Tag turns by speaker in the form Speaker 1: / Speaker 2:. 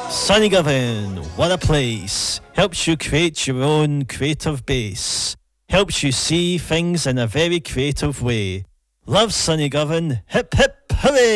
Speaker 1: Sunny Govan, what a place. Helps you create your own creative base. Helps you see things in a very creative way. Love Sunny Govan. Hip hip hooray!